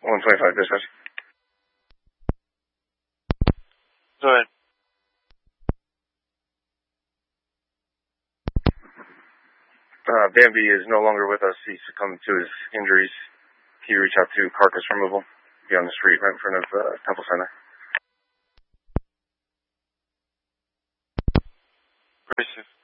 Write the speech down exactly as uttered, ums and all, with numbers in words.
one twenty-five dispatch. Go ahead. Uh, Bambi is no longer with us. He succumbed to his injuries. Can you reach out to carcass removal? Be on the street right in front of uh, Temple Center. Racist.